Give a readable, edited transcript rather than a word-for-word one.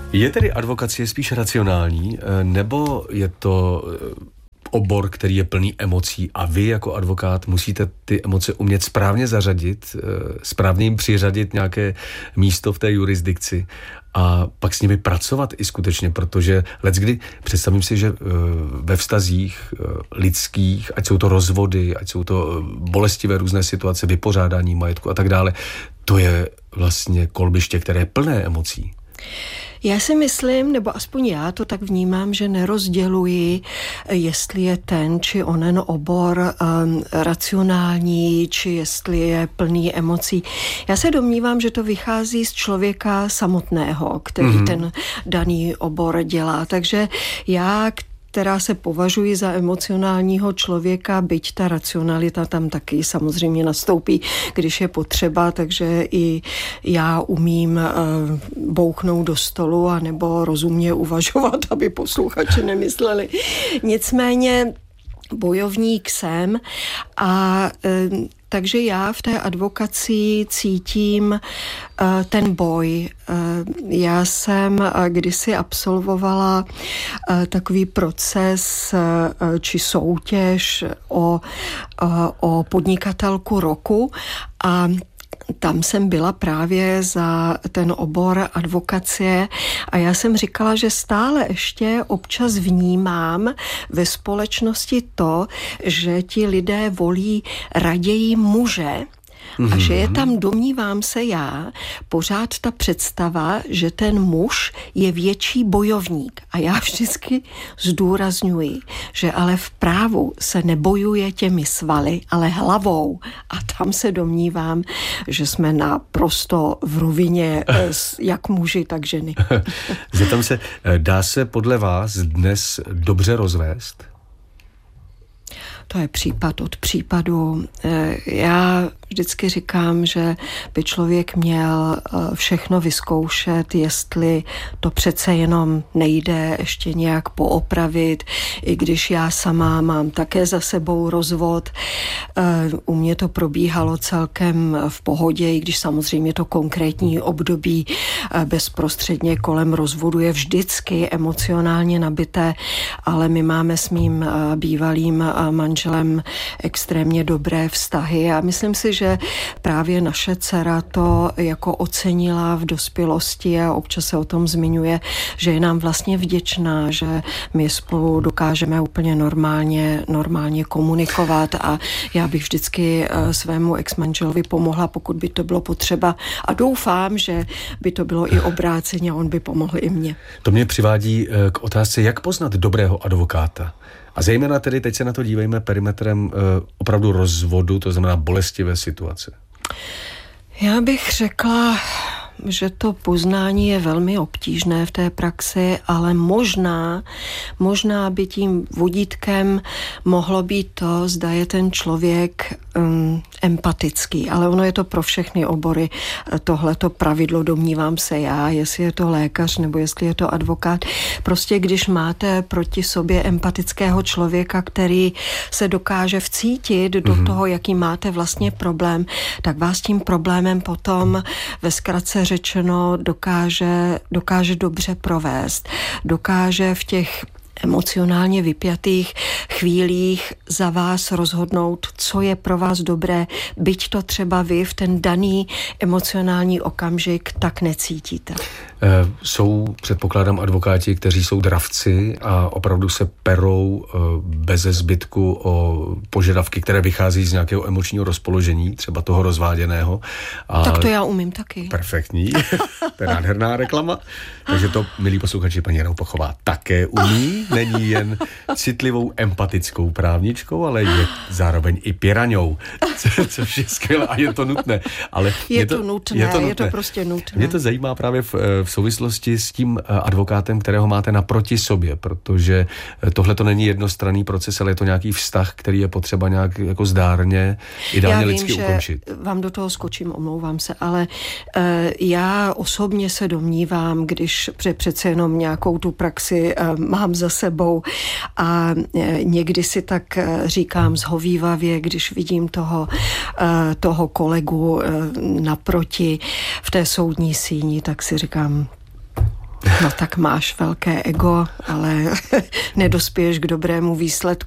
Je tedy advokacie spíš racionální, nebo je to obor, který je plný emocí a vy jako advokát musíte ty emoce umět správně zařadit, správně jim přiřadit nějaké místo v té jurisdikci a pak s nimi pracovat i skutečně, protože leckdy představím si, že ve vztazích lidských, ať jsou to rozvody, ať jsou to bolestivé různé situace, vypořádání majetku a tak dále, to je vlastně kolbiště, které je plné emocí. Já si myslím, nebo aspoň já to tak vnímám, že nerozděluji, jestli je ten či onen obor racionální, či jestli je plný emocí. Já se domnívám, že to vychází z člověka samotného, který ten daný obor dělá. Takže já, která se považuji za emocionálního člověka, byť ta racionalita tam taky samozřejmě nastoupí, když je potřeba, takže i já umím bouchnout do stolu a nebo rozumně uvažovat, aby posluchači nemysleli. Nicméně bojovník jsem a takže já v té advokaci cítím ten boj. Já jsem kdysi absolvovala takový proces či soutěž o podnikatelku roku a tam jsem byla právě za ten obor advokacie a já jsem říkala, že stále ještě občas vnímám ve společnosti to, že ti lidé volí raději muže, a že je tam, domnívám se já, pořád ta představa, že ten muž je větší bojovník. A já vždycky zdůrazňuji, že ale v právu se nebojuje těmi svaly, ale hlavou. A tam se domnívám, že jsme naprosto v rovině jak muži, tak ženy. Zeptám se, dá se podle vás dnes dobře rozvést? To je případ od případu. Já vždycky říkám, že by člověk měl všechno vyzkoušet, jestli to přece jenom nejde ještě nějak poopravit, i když já sama mám také za sebou rozvod. U mě to probíhalo celkem v pohodě, i když samozřejmě to konkrétní období bezprostředně kolem rozvodu je vždycky emocionálně nabité, ale my máme s mým bývalým manželem extrémně dobré vztahy a myslím si, že právě naše dcera to jako ocenila v dospělosti a občas se o tom zmiňuje, že je nám vlastně vděčná, že my spolu dokážeme úplně normálně komunikovat a já bych vždycky svému ex-manželovi pomohla, pokud by to bylo potřeba a doufám, že by to bylo i obráceně a on by pomohl i mně. To mě přivádí k otázce, jak poznat dobrého advokáta. A zejména tedy teď se na to dívejme perimetrem opravdu rozvodu, to znamená bolestivé situace. Já bych řekla, že to poznání je velmi obtížné v té praxi, ale možná by tím vodítkem mohlo být to, zda je ten člověk empatický, ale ono je to pro všechny obory tohleto pravidlo, domnívám se já, jestli je to lékař nebo jestli je to advokát. Prostě když máte proti sobě empatického člověka, který se dokáže vcítit do toho, jaký máte vlastně problém, tak vás tím problémem potom ve zkratce řečeno dokáže dobře provést. Dokáže v těch emocionálně vypjatých chvílích za vás rozhodnout, co je pro vás dobré, byť to třeba vy v ten daný emocionální okamžik tak necítíte. Jsou, předpokládám, advokáti, kteří jsou dravci a opravdu se perou beze zbytku o požadavky, které vychází z nějakého emočního rozpoložení, třeba toho rozváděného. Tak to já umím taky. Perfektní, to je nádherná reklama. Takže to, milí posluchači, paní Roupachová také umí. Není jen citlivou, empatickou právničkou, ale je zároveň i piraňou, což je skvělé a je to nutné. Ale je to nutné, je to prostě nutné. Mě to zajímá právě v souvislosti s tím advokátem, kterého máte naproti sobě, protože tohle to není jednostranný proces, ale je to nějaký vztah, který je potřeba nějak jako zdárně, ideálně lidsky ukončit. Já vím, že vám do toho skočím, omlouvám se, ale já osobně se domnívám, když přece jenom nějakou tu praxi mám za sebou a někdy si tak říkám zhovívavě, když vidím toho kolegu naproti v té soudní síni, tak si říkám, No tak máš velké ego, ale nedospěješ k dobrému výsledku.